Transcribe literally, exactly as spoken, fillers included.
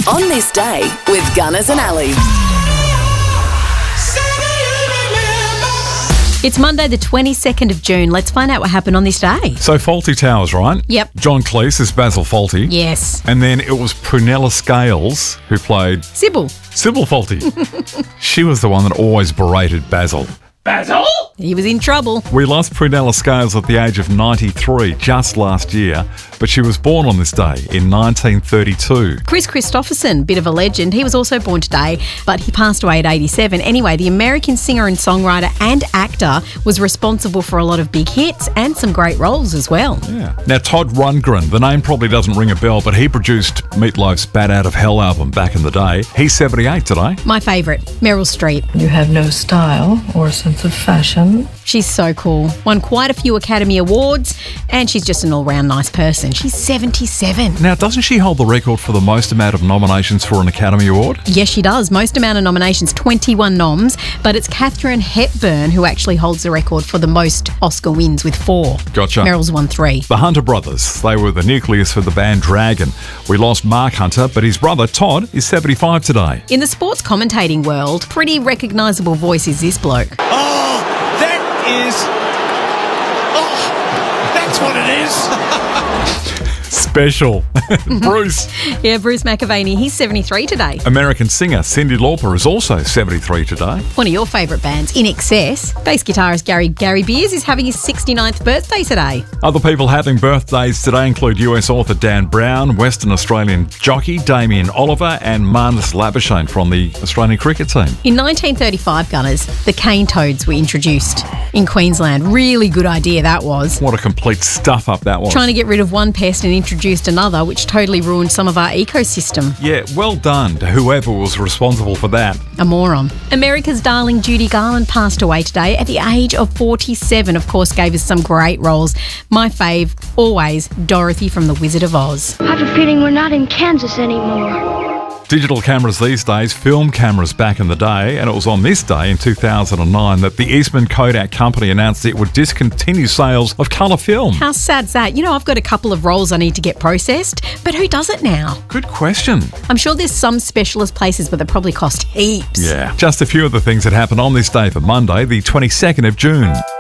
On This Day with Gunners and Ali. It's Monday the twenty-second of June. Let's find out what happened on this day. So Fawlty Towers, right? Yep. John Cleese is Basil Fawlty. Yes. And then it was Prunella Scales who played Sybil. Sybil Fawlty. She was the one that always berated Basil. Basil? He was in trouble. We lost Prunella Scales at the age of ninety-three just last year, but she was born on this day in nineteen thirty-two. Chris Christopherson, bit of a legend. He was also born today, but he passed away at eighty-seven. Anyway, the American singer and songwriter and actor was responsible for a lot of big hits and some great roles as well. Yeah. Now, Todd Rundgren, the name probably doesn't ring a bell, but he produced Meatloaf's Bat Out of Hell album back in the day. He's seventy-eight today. My favourite, Meryl Streep. You have no style or sense of fashion. She's so cool. Won quite a few Academy Awards, and she's just an all-round nice person. She's seventy-seven. Now, doesn't she hold the record for the most amount of nominations for an Academy Award? Yes, she does. Most amount of nominations, twenty-one noms, but it's Katharine Hepburn who actually holds the record for the most Oscar wins with four. Gotcha. Meryl's won three. The Hunter brothers, they were the nucleus for the band Dragon. We lost Mark Hunter, but his brother Todd is seventy-five today. In the sports commentating world, pretty recognisable voice is this bloke. Oh, that is... Oh, that's what it is. Special. Bruce. Yeah, Bruce McAvaney. He's seventy-three today. American singer Cyndi Lauper is also seventy-three today. One of your favourite bands, In Excess. Bass guitarist Gary Gary Beers is having his sixty-ninth birthday today. Other people having birthdays today include U S author Dan Brown, Western Australian jockey Damien Oliver, and Marnus Labuschagne from the Australian cricket team. In nineteen thirty-five, Gunners, the cane toads were introduced in Queensland. Really good idea that was. What a complete stuff-up that was. Trying to get rid of one pest and introduced another, which totally ruined some of our ecosystem. Yeah, well done to whoever was responsible for that. A moron. America's darling Judy Garland passed away today at the age of forty-seven. Of course, gave us some great roles. My fave, always, Dorothy from The Wizard of Oz. I have a feeling we're not in Kansas anymore. Digital cameras these days, film cameras back in the day, and it was on this day in two thousand nine that the Eastman Kodak company announced it would discontinue sales of colour film. How sad's that? You know, I've got a couple of rolls I need to get processed, but who does it now? Good question. I'm sure there's some specialist places, but they probably cost heaps. Yeah. Just a few of the things that happened on this day for Monday, the twenty-second of June.